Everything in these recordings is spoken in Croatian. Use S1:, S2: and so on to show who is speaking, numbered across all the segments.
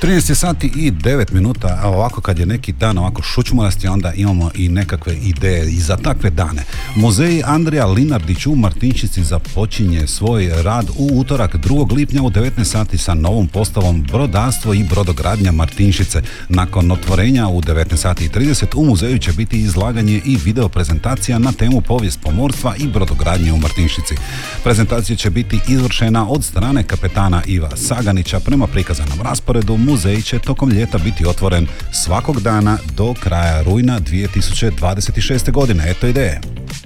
S1: 13 sati i 9 minuta, a ovako kad je neki dan ovako šućmorasti, onda imamo i nekakve ideje i za takve dane. Muzej Andrija Linardić u Martinčici započinje svoj rad u utorak 2. lipnja u 19 sati sa novom postavom Brodarstvo i brodogradnja Martinčice. Nakon otvorenja u 19 sati i 30 u muzeju će biti izlaganje i video prezentacija na temu povijest pomorstva i brodogradnje u Martinčici. Prezentacija će biti izvršena od strane kapetana Iva Saganića. Prema prikazanom rasporedu, muzej će tokom ljeta biti otvoren svakog dana do kraja rujna 2026. godine. Eto ideje.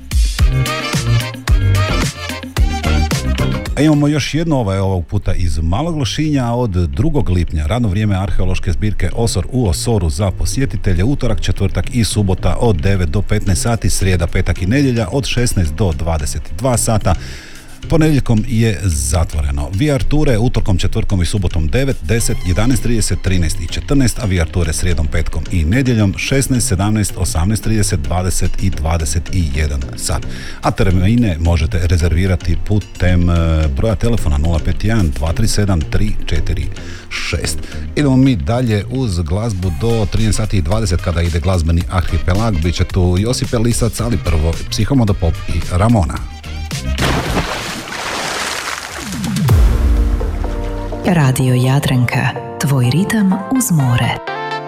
S1: A imamo još jedno ovog puta iz Malog Lošinja od 2. lipnja. Radno vrijeme arheološke zbirke Osor u Osoru za posjetitelje, utorak, četvrtak i subota od 9 do 15 sati, srijeda, petak i nedjelja od 16 do 22 sata. Ponedjeljkom je zatvoreno. VR ture utorkom, četvrtkom i subotom 9, 10, 11.30, 13 i 14, a VR ture srijedom, petkom i nedjeljom 16, 17, 18.30, 20 i 21 sat. A termine možete rezervirati putem broja telefona 051 237 346. Idemo mi dalje uz glazbu do 13 sati i 20 kada ide glazbeni arhipelag. Biće tu Josip Elisac, ali prvo Psihomoda Pop i Ramona.
S2: Radio Jadranka, tvoj ritam uz more.